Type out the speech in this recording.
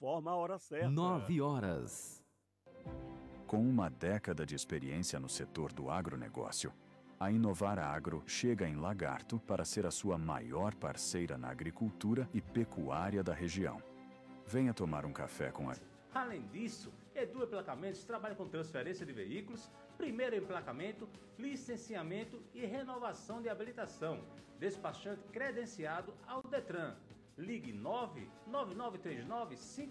informa a hora certa. 9 horas. Com uma década de experiência no setor do agronegócio, a Inovar Agro chega em Lagarto para ser a sua maior parceira na agricultura e pecuária da região. Venha tomar um café com a... Além disso, Edu Emplacamentos trabalha com transferência de veículos, primeiro emplacamento, licenciamento e renovação de habilitação. Despachante credenciado ao Detran. Ligue 99939